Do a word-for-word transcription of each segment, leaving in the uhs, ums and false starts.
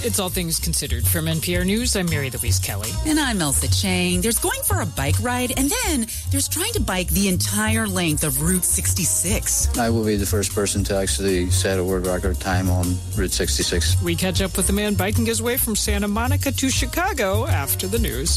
It's All Things Considered. From N P R News, I'm Mary Louise Kelly. And I'm Elsa Chang. There's going for a bike ride, and then there's trying to bike the entire length of Route sixty-six. I will be the first person to actually set a world record time on Route sixty-six. We catch up with the man biking his way from Santa Monica to Chicago after the news.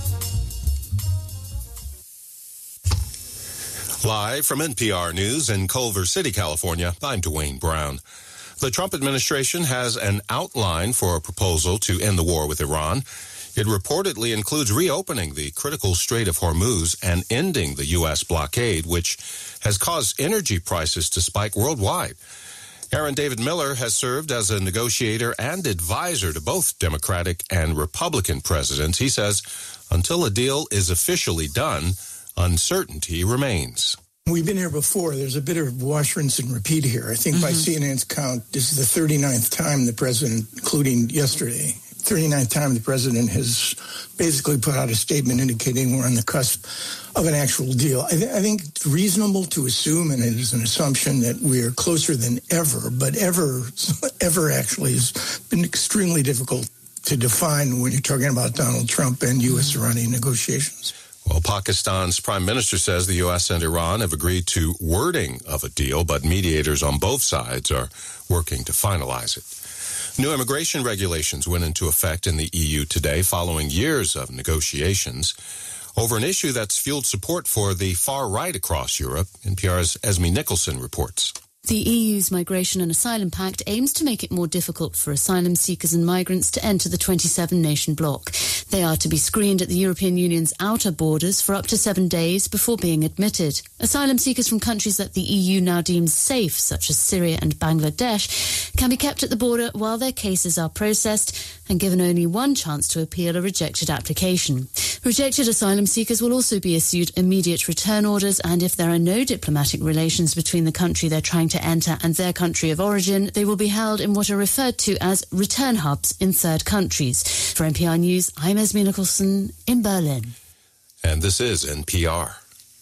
Live from N P R News in Culver City, California, I'm Dwayne Brown. The Trump administration has an outline for a proposal to end the war with Iran. It reportedly includes reopening the critical Strait of Hormuz and ending the U S blockade, which has caused energy prices to spike worldwide. Aaron David Miller has served as a negotiator and advisor to both Democratic and Republican presidents. He says until a deal is officially done, uncertainty remains. We've been here before. There's a bit of wash, rinse, and repeat here. I think mm-hmm. by C N N's count, this is the thirty-ninth time the president, including yesterday, thirty-ninth time the president has basically put out a statement indicating we're on the cusp of an actual deal. I, th- I think it's reasonable to assume, and it is an assumption, that we are closer than ever, but ever, ever actually has been extremely difficult to define when you're talking about Donald Trump and U S-Iranian negotiations. Well, Pakistan's prime minister says the U S and Iran have agreed to wording of a deal, but mediators on both sides are working to finalize it. New immigration regulations went into effect in the E U today following years of negotiations over an issue that's fueled support for the far right across Europe. N P R's Esme Nicholson reports. The E U's Migration and Asylum Pact aims to make it more difficult for asylum seekers and migrants to enter the twenty-seven nation bloc. They are to be screened at the European Union's outer borders for up to seven days before being admitted. Asylum seekers from countries that the E U now deems safe, such as Syria and Bangladesh, can be kept at the border while their cases are processed and given only one chance to appeal a rejected application. Rejected asylum seekers will also be issued immediate return orders, and if there are no diplomatic relations between the country they're trying to enter and their country of origin, they will be held in what are referred to as return hubs in third countries. For N P R News, I'm Esme Nicholson in Berlin. And this is N P R.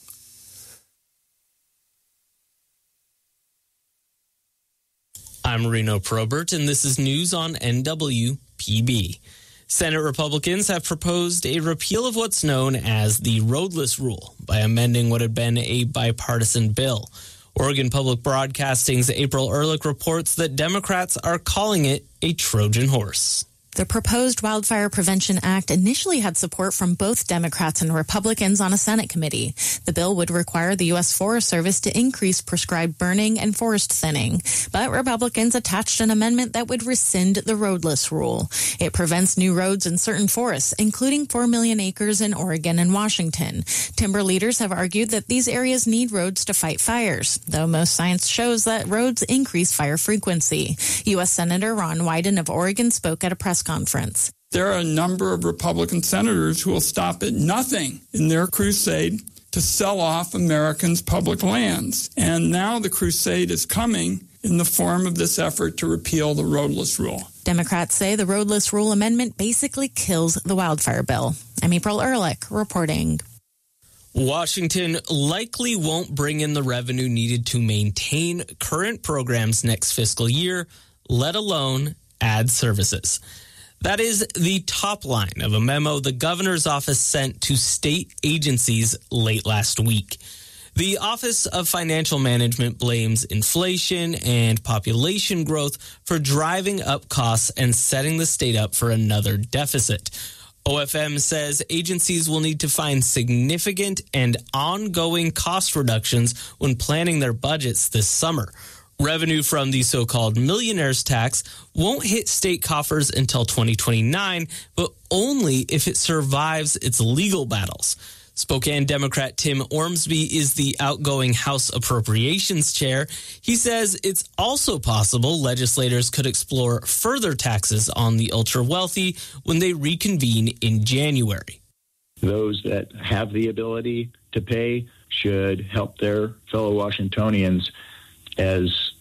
I'm Reno Probert, and this is news on N W P B. Senate Republicans have proposed a repeal of what's known as the roadless rule by amending what had been a bipartisan bill. Oregon Public Broadcasting's April Ehrlich reports that Democrats are calling it a Trojan horse. The proposed Wildfire Prevention Act initially had support from both Democrats and Republicans on a Senate committee. The bill would require the U S Forest Service to increase prescribed burning and forest thinning. But Republicans attached an amendment that would rescind the roadless rule. It prevents new roads in certain forests, including four million acres in Oregon and Washington. Timber leaders have argued that these areas need roads to fight fires, though most science shows that roads increase fire frequency. U S Senator Ron Wyden of Oregon spoke at a press conference. There are a number of Republican senators who will stop at nothing in their crusade to sell off Americans' public lands. And now the crusade is coming in the form of this effort to repeal the roadless rule. Democrats say the roadless rule amendment basically kills the wildfire bill. I'm April Ehrlich reporting. Washington likely won't bring in the revenue needed to maintain current programs next fiscal year, let alone add services. That is the top line of a memo the governor's office sent to state agencies late last week. The Office of Financial Management blames inflation and population growth for driving up costs and setting the state up for another deficit. O F M says agencies will need to find significant and ongoing cost reductions when planning their budgets this summer. Revenue from the so-called millionaire's tax won't hit state coffers until twenty twenty-nine, but only if it survives its legal battles. Spokane Democrat Tim Ormsby is the outgoing House Appropriations Chair. He says it's also possible legislators could explore further taxes on the ultra-wealthy when they reconvene in January. Those that have the ability to pay should help their fellow Washingtonians as